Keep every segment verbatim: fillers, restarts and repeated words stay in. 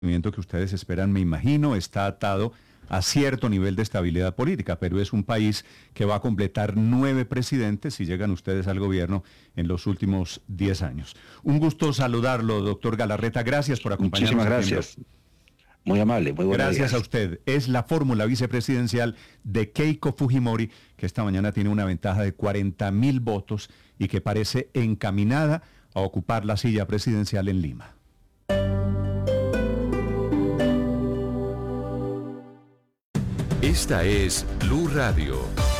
movimiento que ustedes esperan, me imagino, está atado a cierto nivel de estabilidad política. Perú es un país que va a completar nueve presidentes si llegan ustedes al gobierno en los últimos diez años. Un gusto saludarlo, doctor Galarreta. Gracias por acompañarnos. Muchísimas gracias. Muy amable, muy buenos Gracias días. a usted. Es la fórmula vicepresidencial de Keiko Fujimori, que esta mañana tiene una ventaja de cuarenta mil votos y que parece encaminada a ocupar la silla presidencial en Lima. Esta es Blue Radio.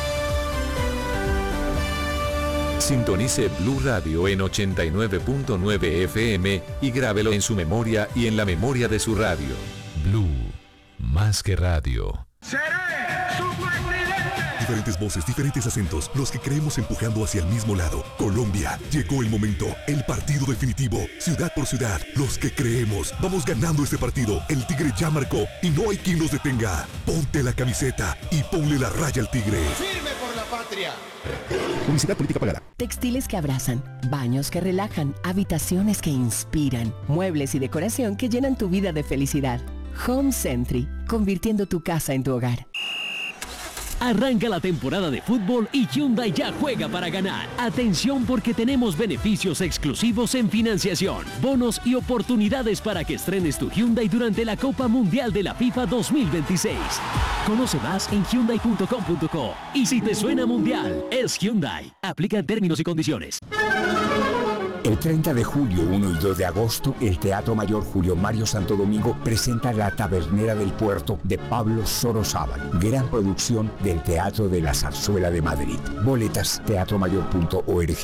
Sintonice Blue Radio en ochenta y nueve punto nueve F M y grábelo en su memoria y en la memoria de su radio. Blue, más que radio. ¡Seré su presidente! Diferentes voces, diferentes acentos, los que creemos empujando hacia el mismo lado. Colombia, llegó el momento, el partido definitivo, ciudad por ciudad, los que creemos. Vamos ganando este partido, el Tigre ya marcó y no hay quien nos detenga. Ponte la camiseta y ponle la raya al Tigre. ¡Firme por la patria! Publicidad política pagada. Textiles que abrazan, baños que relajan, habitaciones que inspiran, muebles y decoración que llenan tu vida de felicidad. Home Century, convirtiendo tu casa en tu hogar. Arranca la temporada de fútbol y Hyundai ya juega para ganar. Atención porque tenemos beneficios exclusivos en financiación, bonos y oportunidades para que estrenes tu Hyundai durante la Copa Mundial de la FIFA dos mil veintiséis. Conoce más en hyundai punto com punto co. Y si te suena mundial, es Hyundai. Aplican términos y condiciones. El treinta de julio, uno y dos de agosto, el Teatro Mayor Julio Mario Santo Domingo presenta La Tabernera del Puerto de Pablo Sorozábal, gran producción del Teatro de la Zarzuela de Madrid. Boletas, teatro mayor punto org.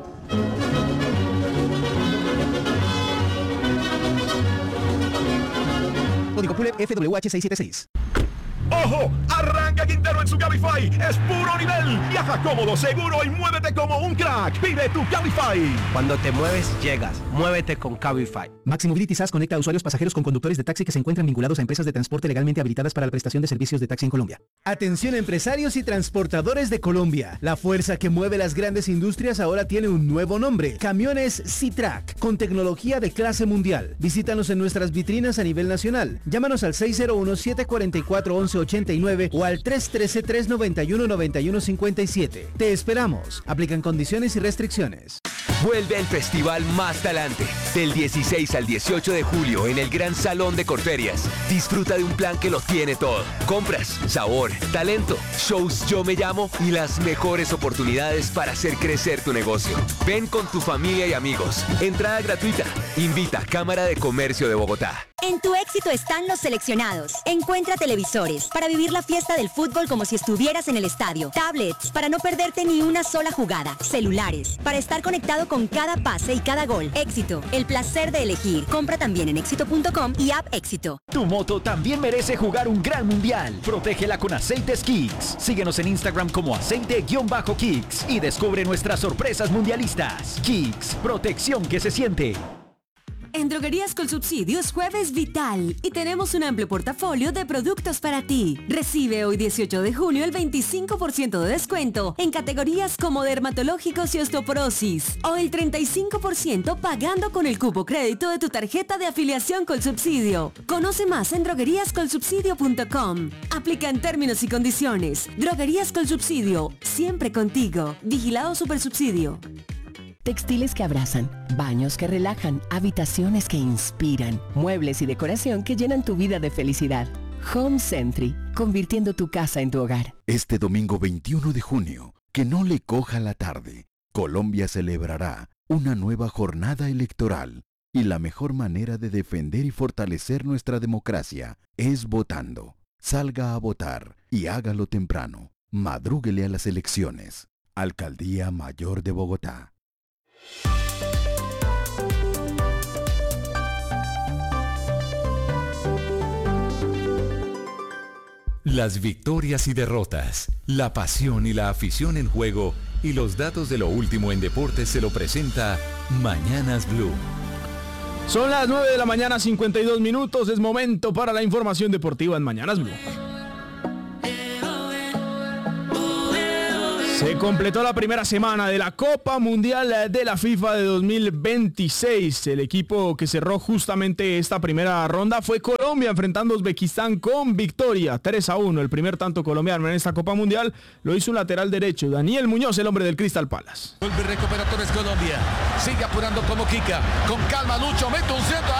Código P U L E F W H seiscientos setenta y seis. ¡Ojo! ¡Arranca Quintero en su Cabify! ¡Es puro nivel! Viaja cómodo, seguro y muévete como un crack. Pide tu Cabify. Cuando te mueves, llegas. Muévete con Cabify. Maxi Mobility S A S conecta a usuarios pasajeros con conductores de taxi que se encuentran vinculados a empresas de transporte legalmente habilitadas para la prestación de servicios de taxi en Colombia. Atención empresarios y transportadores de Colombia. La fuerza que mueve las grandes industrias ahora tiene un nuevo nombre. Camiones C-Track, con tecnología de clase mundial. Visítanos en nuestras vitrinas a nivel nacional. Llámanos al seis cero uno, siete cuatro cuatro, once ochenta y nueve o al tres uno tres, tres nueve uno, nueve uno cinco siete. Te esperamos. Aplican condiciones y restricciones. Vuelve el festival Más Talante, del dieciséis al dieciocho de julio en el Gran Salón de Corferias. Disfruta de un plan que lo tiene todo. Compras, sabor, talento, shows Yo Me Llamo y las mejores oportunidades para hacer crecer tu negocio. Ven con tu familia y amigos. Entrada gratuita. Invita Cámara de Comercio de Bogotá. En tu éxito están los seleccionados. Encuentra televisores para vivir la fiesta del fútbol como si estuvieras en el estadio. Tablets para no perderte ni una sola jugada. Celulares para estar conectado con cada pase y cada gol. Éxito, el placer de elegir. Compra también en éxito punto com y app Éxito. Tu moto también merece jugar un gran mundial. Protégela con Aceites Kicks. Síguenos en Instagram como aceite-kicks y descubre nuestras sorpresas mundialistas. Kicks, protección que se siente. En Droguerías con Subsidio es Jueves Vital y tenemos un amplio portafolio de productos para ti. Recibe hoy dieciocho de junio el veinticinco por ciento de descuento en categorías como dermatológicos y osteoporosis o el treinta y cinco por ciento pagando con el cupo crédito de tu tarjeta de afiliación con Subsidio. Conoce más en droguerías con subsidio punto com. Aplica en términos y condiciones. Droguerías con Subsidio, siempre contigo. Vigilado Supersubsidio. Textiles que abrazan, baños que relajan, habitaciones que inspiran, muebles y decoración que llenan tu vida de felicidad. Home Century, convirtiendo tu casa en tu hogar. Este domingo veintiuno de junio, que no le coja la tarde, Colombia celebrará una nueva jornada electoral y la mejor manera de defender y fortalecer nuestra democracia es votando. Salga a votar y hágalo temprano. Madrúguele a las elecciones. Alcaldía Mayor de Bogotá. Las victorias y derrotas, la pasión y la afición en juego y los datos de lo último en deportes se lo presenta Mañanas Blue. Son las nueve de la mañana, cincuenta y dos minutos. Es momento para la información deportiva en Mañanas Blue. Se completó la primera semana de la Copa Mundial de la FIFA de dos mil veintiséis. El equipo que cerró justamente esta primera ronda fue Colombia, enfrentando a Uzbekistán con victoria tres a uno. El primer tanto colombiano en esta Copa Mundial lo hizo un lateral derecho, Daniel Muñoz, el hombre del Crystal Palace. Vuelve recuperadores Colombia. Sigue apurando como Kika. Con calma Lucho, mete un centro.